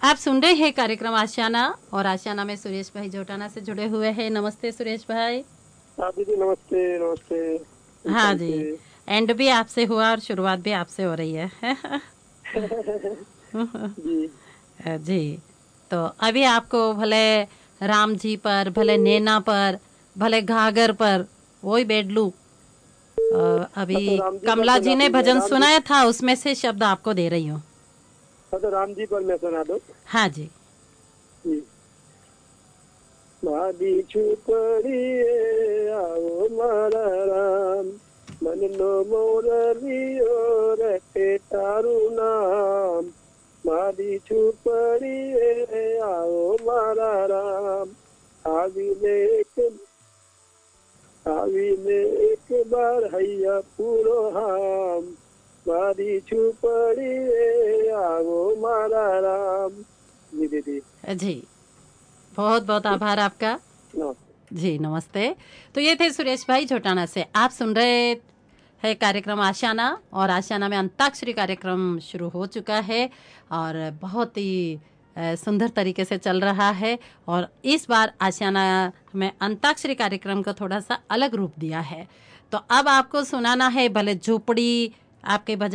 आप सुन रहे हैं कार्यक्रम आशियाना और आशियाना में सुरेश भाई जोटाना से जुड़े हुए हैं। नमस्ते सुरेश भाई। हाँ दीदी, नमस्ते नमस्ते। हाँ वेलकम जी, से। एंड भी आपसे हुआ और शुरुआत भी आपसे हो रही है। जी। जी, तो अभी आपको भले राम जी पर, भले नैना पर, भले घाघर पर वही बेडलू, अभी हाँ तो राम जी पर कमला जी सुना ने दीजिए, भजन राम जी। सुनाया था, उसमें से शब्द आपको दे रही हूँ। हाँ तो राम जी पर मैं सुना दो। हाँ जी। जी। मादी छुपड़िए आओ मारा राम, मन नो मोरलियो रटे तारू नाम। मादी छुपड़िए आओ मारा राम, आविले एक बार हैया पूरो हम। मारी छुपड़िए आओ मारा राम। जी दीदी। जी, बहुत बहुत आभार आपका। नमस्ते। जी नमस्ते। तो ये थे सुरेश भाई झोटाना से। आप सुन रहे हैं कार्यक्रम आशियाना और आशियाना में अंताक्षरी कार्यक्रम शुरू हो चुका है और बहुत ही सुंदर तरीके से चल रहा है। और इस बार आशियाना में अंताक्षरी कार्यक्रम को थोड़ा सा अलग रूप दिया है। तो अब आपको सुनाना है भले झोपड़ी आपके भजन